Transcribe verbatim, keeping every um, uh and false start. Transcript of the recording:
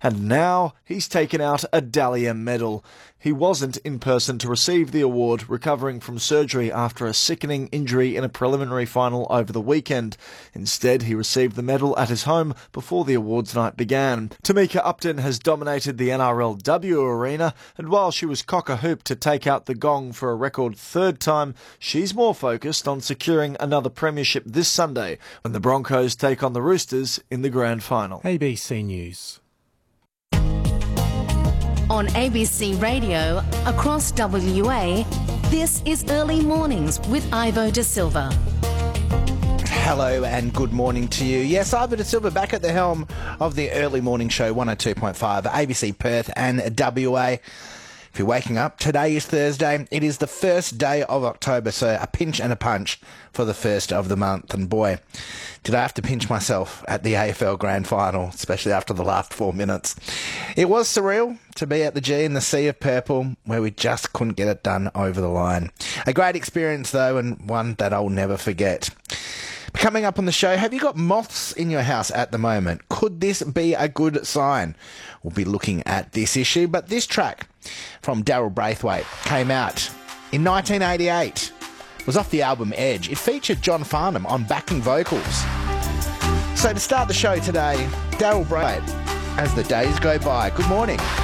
And now he's taken out a Dalian medal. He wasn't in person to receive the award, recovering from surgery after a sickening injury in a preliminary final over the weekend. Instead, he received the medal at his home before the awards night began. Tamika Upton has dominated the N R L W arena, and while she was cock-a-hoop to take out the gong for a record third time, she's more focused on securing another premiership this Sunday when the Broncos take on the Roosters in the grand final. A B C News. On A B C Radio, across W A, this is Early Mornings with Ivo De Silva. Hello and good morning to you. Yes, Ivo De Silva back at the helm of the Early Morning Show, one oh two point five, A B C Perth and W A. If you're waking up, today is Thursday. It is the first day of October, so a pinch and a punch for the first of the month. And boy, did I have to pinch myself at the A F L Grand Final, especially after the last four minutes. It was surreal to be at the G in the Sea of Purple, where we just couldn't get it done over the line. A great experience, though, and one that I'll never forget. Coming up on the show, have you got moths in your house at the moment? Could this be a good sign? We'll be looking at this issue, but this track from Daryl Braithwaite came out in nineteen eighty-eight. It was off the album Edge. It featured John Farnham on backing vocals. So to start the show today, Daryl Braithwaite, As the Days Go By. Good morning.